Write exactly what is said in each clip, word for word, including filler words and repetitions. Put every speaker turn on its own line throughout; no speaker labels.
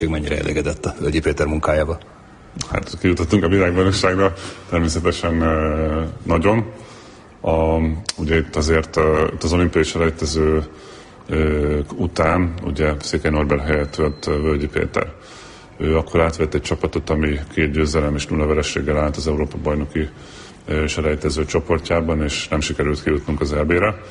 Mennyire elégedett a Völgyi Péter munkájába?
Hát kijutottunk a világbajnokságra, természetesen nagyon. A, ugye itt azért itt az olimpiai selejtező után ugye Székely Norbert helyett vett Völgyi Péter. Ő akkor átvett egy csapatot, ami két győzelem és nulla vereséggel állt az Európa-bajnoki selejtező csoportjában, és nem sikerült kijutnunk az é bé-re,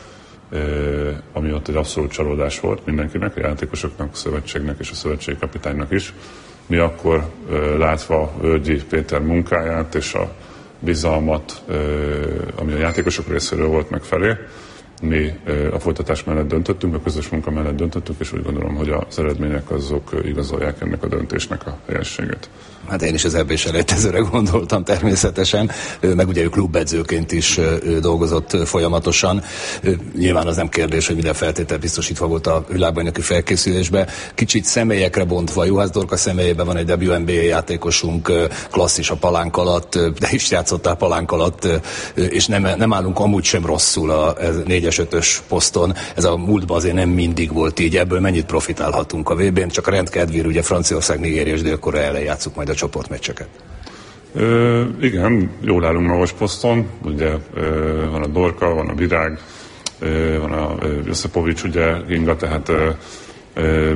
ami ott egy abszolút csalódás volt mindenkinek, a játékosoknak, a szövetségnek és a szövetségi kapitánynak is. Mi akkor látva Völgyi Péter munkáját és a bizalmat, ami a játékosok részéről volt meg felé, mi a folytatás mellett döntöttünk, a közös munka mellett döntöttünk, és úgy gondolom, hogy az eredmények azok igazolják ennek a döntésnek a helyességét.
Hát én is az é bé selejtezőre gondoltam természetesen, meg ugye ő klubedzőként is dolgozott folyamatosan. Nyilván az nem kérdés, hogy minden feltétel biztosítva volt a világbajnoki felkészülésbe. Kicsit személyekre bontva, Juhász Dorka személyében van egy dupla vé en bé játékosunk, klasszis a palánk alatt, de is játszottál palánk alatt, és nem, nem állunk amúgy sem rosszul a négyes ötös poszton. Ez a múltban azért nem mindig volt így. Ebből mennyit profitálhatunk a vé bén? Csak a rendkedvér, ugye Franciaország, Nigéria és Dél-Korea ellen játsszuk majd a csoportmeccseket.
Ö, igen, jól állunk magas poszton, ugye ö, van a Dorka, van a Virág, ö, van a Joszepovics, ugye Inga, tehát ö, ö,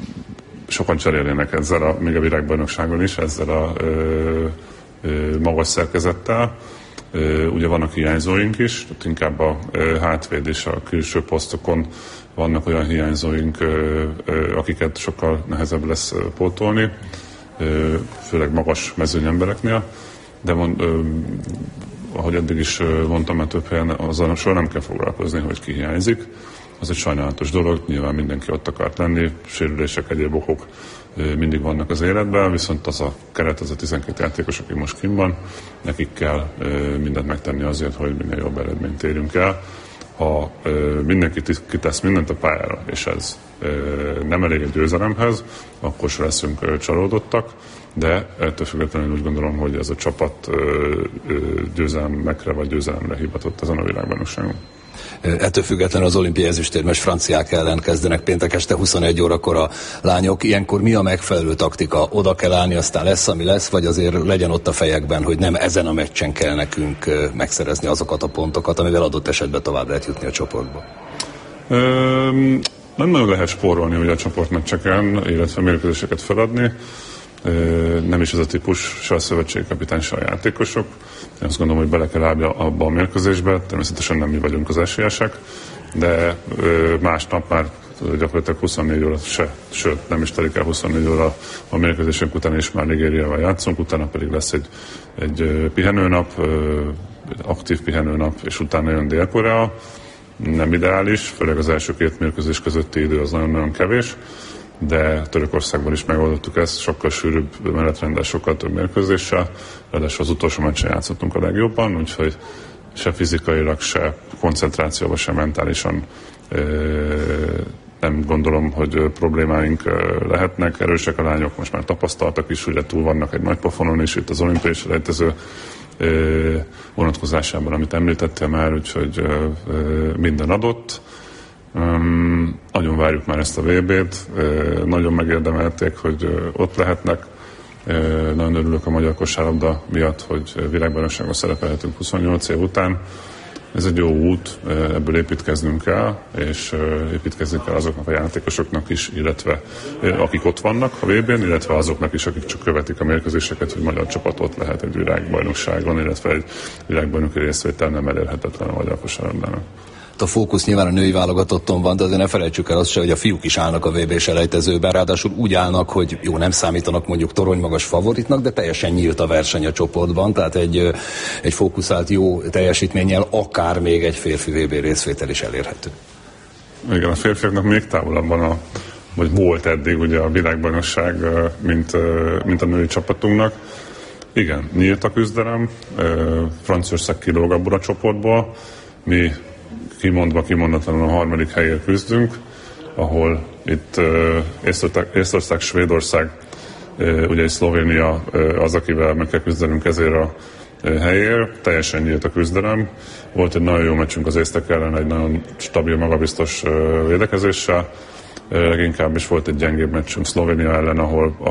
sokan cserélnének ezzel, a, még a világbajnokságon is, ezzel a ö, ö, magas szerkezettel. Ö, ugye vannak hiányzóink is, tehát inkább a ö, hátvéd és a külső posztokon vannak olyan hiányzóink, ö, ö, akiket sokkal nehezebb lesz ö, pótolni, ö, főleg magas mezőny embereknél, de mond, ö, ahogy eddig is mondtam, mert több helyen azzal soha nem kell foglalkozni, hogy ki hiányzik. Az egy sajnálatos dolog, nyilván mindenki ott akart lenni, sérülések, egyéb okok mindig vannak az életben, viszont az a keret, az a tizenkét játékos, aki most kint van, nekik kell mindent megtenni azért, hogy minél jobb eredményt érjünk el. Ha mindenki kitesz mindent a pályára, és ez nem elég egy győzelemhez, akkor se leszünk csalódottak, de ettől függetlenül úgy gondolom, hogy ez a csapat győzelemekre vagy győzelemre hivatott ezen a világbajnokságon.
Ettől függetlenül az olimpiai ezüstérmes franciák ellen kezdenek péntek este huszonegy órakor a lányok. Ilyenkor mi a megfelelő taktika? Oda kell állni, aztán lesz, ami lesz, vagy azért legyen ott a fejekben, hogy nem ezen a meccsen kell nekünk megszerezni azokat a pontokat, amivel adott esetben tovább lehet jutni a csoportba?
Ö, nem nagyon lehet spórolni ugye a csoportmeccseken, illetve mérkőzéseket feladni. Ö, nem is ez a típus, se a szövetségi kapitány, se a játékosok. Én azt gondolom, hogy bele kell állni abba a mérkőzésbe, természetesen nem mi vagyunk az esélyesek, de ö, másnap már gyakorlatilag huszonnégy óra se, sőt nem is telik el huszonnégy óra a mérkőzésünk után, és már Nigériával játszunk, utána pedig lesz egy, egy pihenőnap, ö, aktív pihenőnap, és utána jön Dél-Korea. Nem ideális, főleg az első két mérkőzés közötti idő az nagyon-nagyon kevés, de Törökországban is megoldottuk ezt, sokkal sűrűbb menetrendel, sokkal több mérkőzéssel, ráadásul az utolsó meccsen játszottunk a legjobban, úgyhogy se fizikailag, se koncentrációban, se mentálisan nem gondolom, hogy problémáink lehetnek. Erősek a lányok, most már tapasztaltak is, ugye túl vannak egy nagy pofonon is, itt az olimpiai selejtező vonatkozásában, amit említettél már, úgyhogy minden adott. Um, nagyon várjuk már ezt a vé bét, uh, nagyon megérdemelték, hogy uh, ott lehetnek. Uh, nagyon örülök a magyar kosárlabda miatt, hogy világbajnokságon szerepelhetünk huszonnyolc év után. Ez egy jó út, uh, ebből építkeznünk kell, és uh, építkezni kell azoknak a játékosoknak is, illetve uh, akik ott vannak a vé bén, illetve azoknak is, akik csak követik a mérkőzéseket, hogy magyar csapat ott lehet egy világbajnokságon, illetve egy világbajnoki részvétel nem elérhetetlen a magyar kosárlabdának.
A fókusz nyilván a női válogatotton van, de azért ne felejtsük el azt se, hogy a fiúk is állnak a vé bé selejtezőben, ráadásul úgy állnak, hogy jó, nem számítanak mondjuk toronymagas favoritnak, de teljesen nyílt a verseny a csoportban, tehát egy, egy fókuszált jó teljesítménnyel akár még egy férfi vé bé részvétel is elérhető.
Igen, a férfiaknak még távolabban a, vagy volt eddig ugye a világbajnokság, mint, mint a női csapatunknak. Igen, nyílt a küzdelem, Franciaország kilóg abból a csoportból, mi kimondva, kimondatlanul a harmadik helyért küzdünk, ahol itt uh, Észtország, Észtország, Svédország, uh, ugye Szlovénia uh, az, akivel meg kell küzdenünk ezért a uh, helyért. Teljesen nyílt a küzdelem. Volt egy nagyon jó meccsünk az észtek ellen, egy nagyon stabil, magabiztos uh, védekezéssel. leginkább is volt egy gyengébb meccsünk Szlovénia ellen, ahol